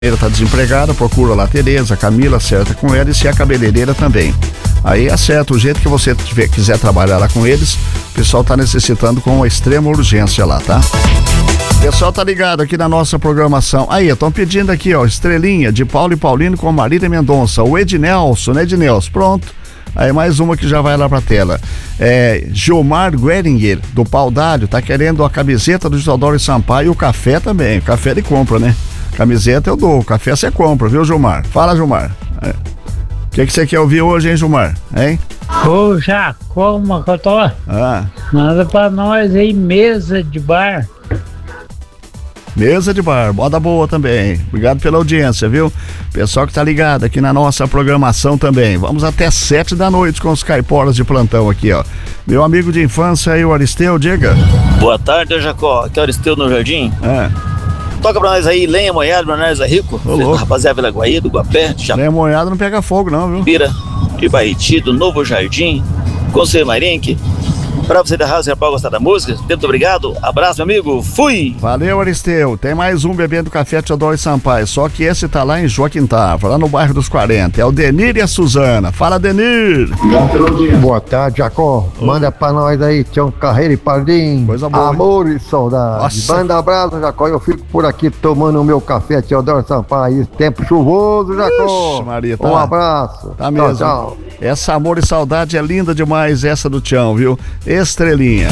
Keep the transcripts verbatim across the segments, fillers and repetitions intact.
Ela tá desempregada, procura lá a Tereza, a Camila, acerta com ela, e se é a cabeleireira também. Aí acerta, o jeito que você tiver, quiser trabalhar lá com eles, o pessoal tá necessitando com uma extrema urgência lá, tá? O pessoal tá ligado aqui na nossa programação. Aí, estão pedindo aqui, ó, estrelinha de Paulo e Paulino com Marília Mendonça, o Ednelson, né, Ednelson? Pronto. Aí mais uma que já vai lá pra tela. É, Gilmar Gueringer, do Pau D'Alho, tá querendo a camiseta do Isidoro Sampaio e o café também. O café ele compra, né? Camiseta eu dou, café você compra, viu, Gilmar? Fala, Gilmar. É. O que que você quer ouvir hoje, hein, Gilmar? Hein? Ô, Jacó, Macotó. Ah. Manda pra nós aí, mesa de bar. Mesa de bar, moda boa também. Obrigado pela audiência, viu? Pessoal que tá ligado aqui na nossa programação também. Vamos até sete da noite com os caiporas de plantão aqui, ó. Meu amigo de infância aí, o Aristeu, diga. Boa tarde, Jacó. Aqui é o Aristeu no Jardim. É. Toca pra nós aí, lenha moiada, pra nós é rico. Ô, rapaziada, Vila Guaíra, do Guapé, de lenha moiada não pega fogo não, viu? Japira, de Baiti, do Novo Jardim, Conselho Marinque. Pra você da Rádio Japão gostar da música, muito obrigado, abraço, meu amigo, fui! Valeu, Aristeu. Tem mais um bebendo café Teodoro Sampaio, só que esse tá lá em Joaquim Tava, lá no bairro dos quarenta. É o Denir e a Suzana. Fala, Denir! Boa tarde, Jacó. Manda pra nós aí, Tião Carreira e Pardim. Coisa boa. Amor e saudade. Nossa. Manda abraço, Jacó. Eu fico por aqui tomando o meu café Teodoro Sampaio. Tempo chuvoso, Jacó. Ixi, Maria, tá. Um abraço. Tá mesmo. Tchau, tchau. Essa amor e saudade é linda demais, essa do Tião, viu? Estrelinha.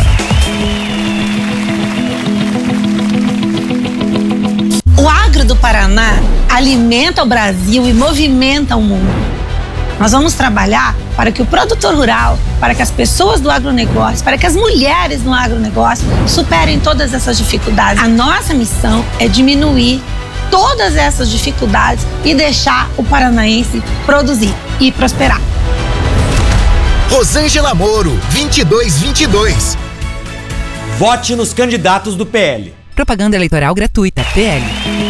O agro do Paraná alimenta o Brasil e movimenta o mundo. Nós vamos trabalhar para que o produtor rural, para que as pessoas do agronegócio, para que as mulheres no agronegócio superem todas essas dificuldades. A nossa missão é diminuir todas essas dificuldades e deixar o paranaense produzir e prosperar. Rosângela Moro, vinte e dois vinte e dois. Vote nos candidatos do P L. Propaganda eleitoral gratuita. P L.